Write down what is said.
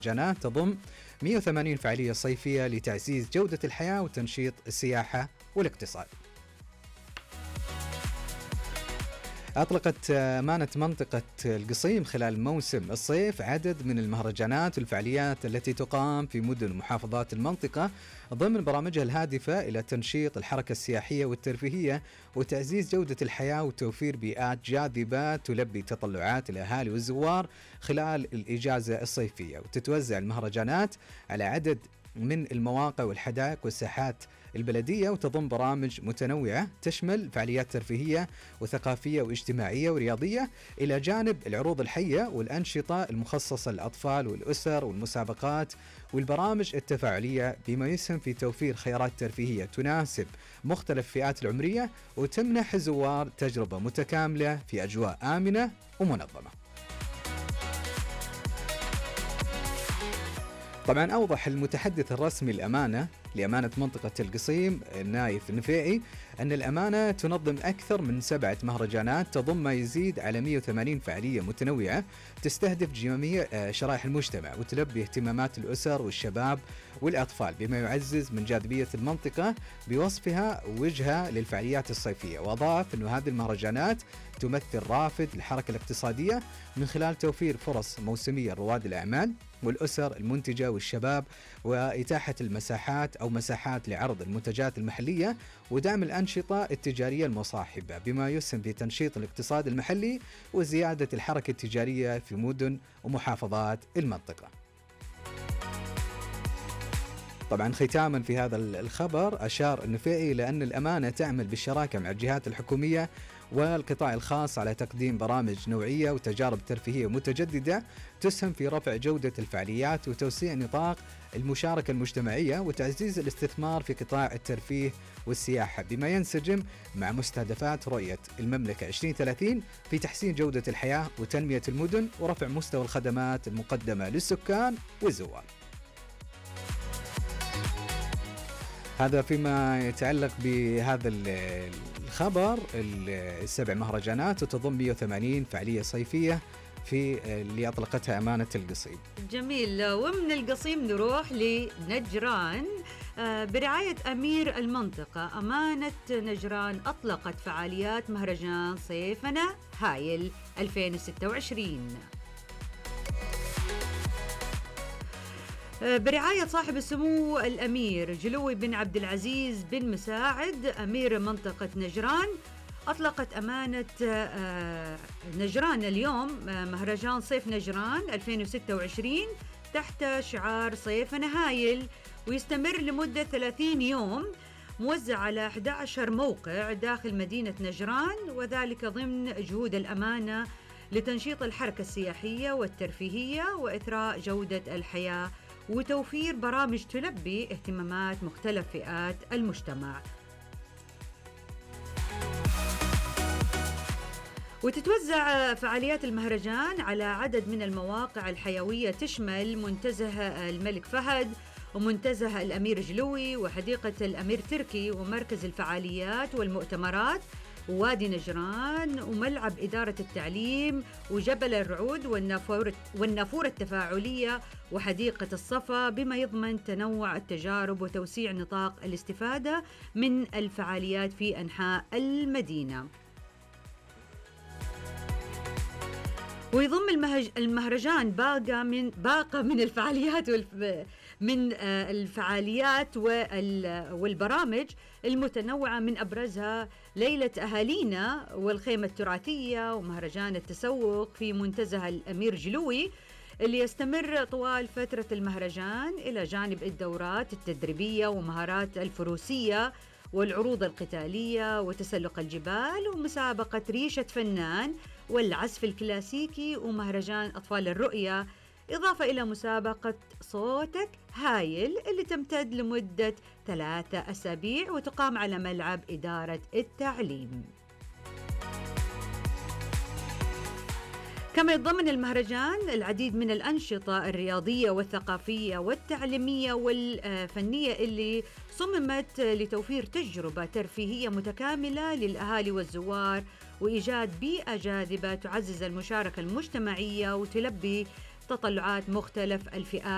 جنات تضم 180 فعالية صيفية لتعزيز جودة الحياة وتنشيط السياحة والاقتصاد. أطلقت أمانة منطقة القصيم خلال موسم الصيف عدد من المهرجانات والفعاليات التي تقام في مدن ومحافظات المنطقة ضمن برامجها الهادفة إلى تنشيط الحركة السياحية والترفيهية وتعزيز جودة الحياة وتوفير بيئات جاذبة تلبي تطلعات الأهالي والزوار خلال الإجازة الصيفية. وتتوزع المهرجانات على عدد من المواقع والحدائق والساحات البلدية، وتضم برامج متنوعة تشمل فعاليات ترفيهية وثقافية واجتماعية ورياضية إلى جانب العروض الحية والأنشطة المخصصة للأطفال والأسر والمسابقات والبرامج التفاعلية، بما يسهم في توفير خيارات ترفيهية تناسب مختلف الفئات العمرية وتمنح الزوار تجربة متكاملة في أجواء آمنة ومنظمة. طبعا أوضح المتحدث الرسمي لأمانة منطقة القصيم نايف النفيعي أن الأمانة تنظم أكثر من 7 مهرجانات تضم ما يزيد على 180 فعالية متنوعة تستهدف جميع شرائح المجتمع وتلبي اهتمامات الأسر والشباب والأطفال، بما يعزز من جاذبية المنطقة بوصفها وجهة للفعاليات الصيفية. وأضاف أن هذه المهرجانات تمثل رافد للحركة الاقتصادية من خلال توفير فرص موسمية لرواد الأعمال والأسر المنتجة والشباب، وإتاحة مساحات لعرض المنتجات المحلية ودعم الأنشطة التجارية المصاحبة، بما يسهم في تنشيط الاقتصاد المحلي وزيادة الحركة التجارية في مدن ومحافظات المنطقة. طبعا ختاما في هذا الخبر أشار النفيعي إلى أن الأمانة تعمل بالشراكة مع الجهات الحكومية والقطاع الخاص على تقديم برامج نوعية وتجارب ترفيهية متجددة تسهم في رفع جودة الفعاليات وتوسيع نطاق المشاركة المجتمعية وتعزيز الاستثمار في قطاع الترفيه والسياحة، بما ينسجم مع مستهدفات رؤية المملكة 2030 في تحسين جودة الحياة وتنمية المدن ورفع مستوى الخدمات المقدمة للسكان والزوار. هذا فيما يتعلق بهذا الخبر. 7 مهرجانات وتضم 180 فعالية صيفية في اللي أطلقتها أمانة القصيم. جميل. ومن القصيم نروح لنجران برعاية أمير المنطقة. أمانة نجران أطلقت فعاليات مهرجان صيفنا هايل 2026 برعاية صاحب السمو الأمير جلوي بن عبد العزيز بن مساعد أمير منطقة نجران. أطلقت أمانة نجران اليوم مهرجان صيف نجران 2026 تحت شعار صيفنا هايل، ويستمر لمدة 30 يوم موزع على 11 موقع داخل مدينة نجران، وذلك ضمن جهود الأمانة لتنشيط الحركة السياحية والترفيهية وإثراء جودة الحياة وتوفير برامج تلبي اهتمامات مختلف فئات المجتمع. وتتوزع فعاليات المهرجان على عدد من المواقع الحيوية تشمل منتزه الملك فهد ومنتزه الأمير جلوي وحديقة الأمير تركي ومركز الفعاليات والمؤتمرات ووادي نجران وملعب إدارة التعليم وجبل الرعود والنافورة التفاعلية وحديقة الصفا، بما يضمن تنوع التجارب وتوسيع نطاق الاستفادة من الفعاليات في أنحاء المدينة. ويضم المهرجان باقة من الفعاليات الفعاليات والبرامج المتنوعة، من أبرزها ليلة أهالينا والخيمة التراثية ومهرجان التسوق في منتزه الأمير جلوي اللي يستمر طوال فترة المهرجان، إلى جانب الدورات التدريبية ومهارات الفروسية والعروض القتالية وتسلق الجبال ومسابقة ريشة فنان والعزف الكلاسيكي ومهرجان أطفال الرؤية، إضافة إلى مسابقة صوتك هايل اللي تمتد لمدة 3 أسابيع وتقام على ملعب إدارة التعليم. كما يتضمن المهرجان العديد من الأنشطة الرياضية والثقافية والتعليمية والفنية اللي صممت لتوفير تجربة ترفيهية متكاملة للأهالي والزوار وإيجاد بيئة جاذبة تعزز المشاركة المجتمعية وتلبي تطلعات مختلف الفئات